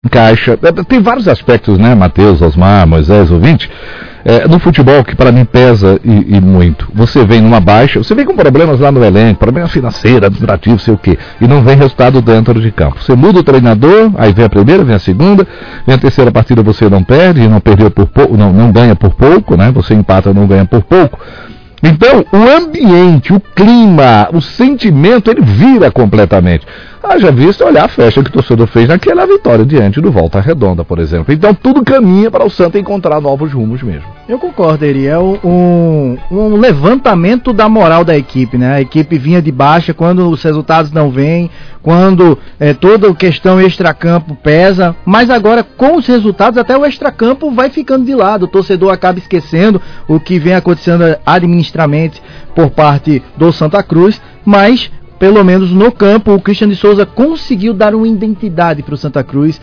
encaixa. Tem vários aspectos, né, Matheus, Osmar, Moisés, ouvinte, no futebol que para mim pesa e muito. Você vem numa baixa, você vem com problemas lá no elenco, problema financeiro, administrativo, sei o quê, e não vem resultado dentro de campo. Você muda o treinador, aí vem a primeira, vem a segunda, vem a terceira partida, você não perde, não perdeu por pouco, não ganha por pouco, né? Você empata, não ganha por pouco. Então, o ambiente, o clima, o sentimento, ele vira completamente. Já visto, olhar a festa que o torcedor fez naquela vitória diante do Volta Redonda, por exemplo. Então, tudo caminha para o Santa encontrar novos rumos mesmo. Eu concordo, Eri. É um levantamento da moral da equipe, né? A equipe vinha de baixa quando os resultados não vêm, quando toda a questão extracampo pesa, mas agora com os resultados até o extracampo vai ficando de lado. O torcedor acaba esquecendo o que vem acontecendo administrativamente por parte do Santa Cruz, mas pelo menos no campo o Christian de Souza conseguiu dar uma identidade para o Santa Cruz,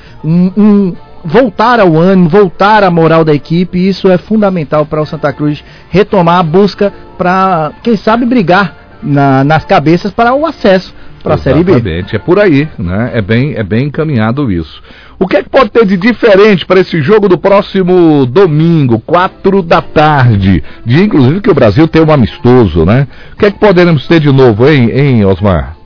voltar ao ânimo, voltar à moral da equipe, e isso é fundamental para o Santa Cruz retomar a busca para, quem sabe, brigar nas cabeças para o acesso para a Série B. Exatamente, é por aí, né? É bem encaminhado isso. O que é que pode ter de diferente para esse jogo do próximo domingo, 4 da tarde? Dia, inclusive, que o Brasil tem um amistoso, né? O que é que poderemos ter de novo, hein, Osmar?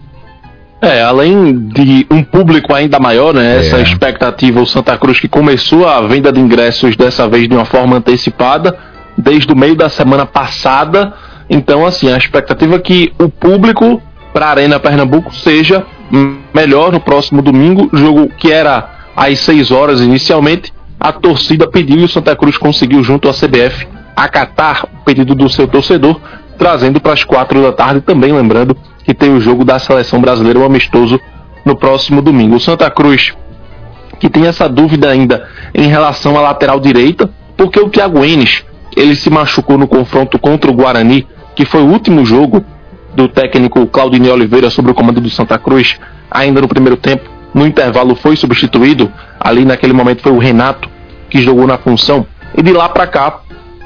Além de um público ainda maior, né? Essa expectativa, o Santa Cruz que começou a venda de ingressos dessa vez de uma forma antecipada, desde o meio da semana passada. Então, assim, a expectativa é que o público para a Arena Pernambuco seja melhor no próximo domingo, jogo que era às 6 horas inicialmente. A torcida pediu e o Santa Cruz conseguiu, junto à CBF, acatar o pedido do seu torcedor, trazendo para as 4 da tarde, também lembrando que tem o jogo da Seleção Brasileira, o amistoso, no próximo domingo. O Santa Cruz, que tem essa dúvida ainda em relação à lateral direita, porque o Thiago Enes, ele se machucou no confronto contra o Guarani, que foi o último jogo do técnico Claudinei Oliveira sob o comando do Santa Cruz, ainda no primeiro tempo. No intervalo foi substituído, ali naquele momento foi o Renato que jogou na função, e de lá para cá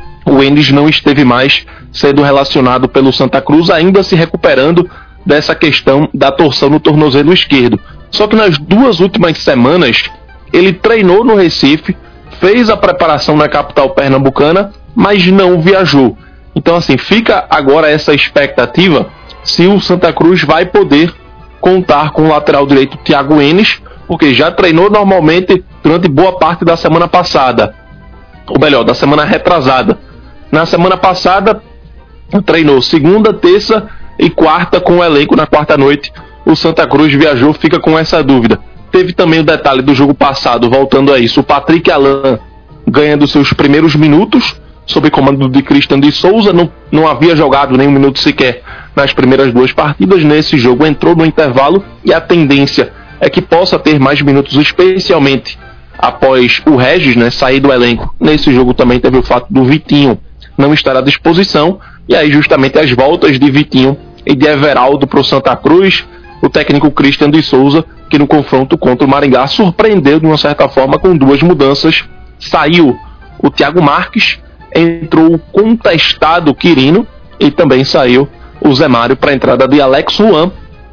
o Enes não esteve mais sendo relacionado pelo Santa Cruz, ainda se recuperando dessa questão da torção no tornozelo esquerdo. Só que nas 2 últimas semanas ele treinou no Recife, fez a preparação na capital pernambucana, mas não viajou. Então, assim, fica agora essa expectativa se o Santa Cruz vai poder contar com o lateral direito Thiago Enes, porque já treinou normalmente durante boa parte da semana passada, ou melhor, da semana retrasada. Na semana passada treinou segunda, terça e quarta com o elenco. Na quarta noite o Santa Cruz viajou, fica com essa dúvida. Teve também o detalhe do jogo passado, voltando a isso, o Patrick Alain ganhando seus primeiros minutos sob comando de Christian de Souza, não havia jogado nem um minuto sequer nas primeiras 2 partidas. Nesse jogo entrou no intervalo e a tendência é que possa ter mais minutos, especialmente após o Regis, né, sair do elenco. Nesse jogo também teve o fato do Vitinho não estar à disposição, e aí justamente as voltas de Vitinho e de Everaldo para o Santa Cruz. O técnico Christian de Souza, que no confronto contra o Maringá surpreendeu de uma certa forma com 2 mudanças. Saiu o Thiago Marques, entrou o contestado Quirino e também saiu o Zé Mário para a entrada de Alex Juan.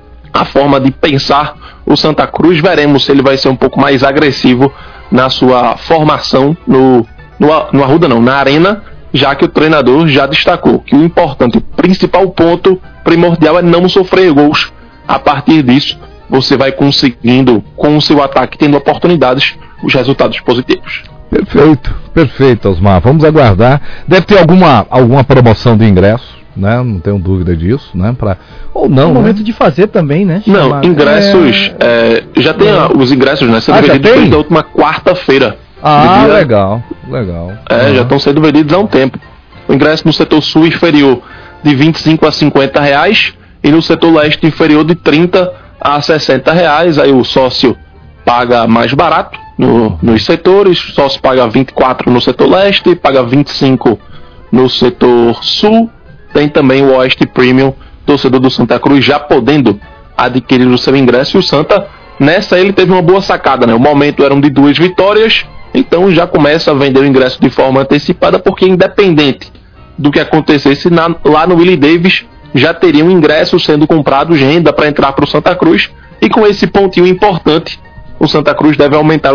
A forma de pensar o Santa Cruz, veremos se ele vai ser um pouco mais agressivo na sua formação no Arruda não, na Arena, já que o treinador já destacou que o importante, o principal ponto primordial é não sofrer gols. A partir disso, você vai conseguindo, com o seu ataque, tendo oportunidades, os resultados positivos. Perfeito, Osmar. Vamos aguardar. Deve ter alguma promoção de ingresso, né? Não tenho dúvida disso, né? Ou não, é o momento de fazer também, né? Não, ingressos, já tem os ingressos, né? Sendo vendidos desde a última quarta-feira. Legal. Já estão sendo vendidos há um tempo. O ingresso no setor sul inferior de R$25 a R$50 e no setor leste inferior de R$30 a R$60. Aí o sócio paga mais barato nos setores. O sócio paga R$24 no setor leste, paga R$25 no setor sul. Tem também o Oeste Premium, torcedor do Santa Cruz já podendo adquirir o seu ingresso. E o Santa, nessa ele teve uma boa sacada, né? O momento eram de 2 vitórias, então já começa a vender o ingresso de forma antecipada, porque independente do que acontecesse lá no Willie Davis, já teriam ingressos sendo comprados, renda para entrar para o Santa Cruz. E com esse pontinho importante, o Santa Cruz deve aumentar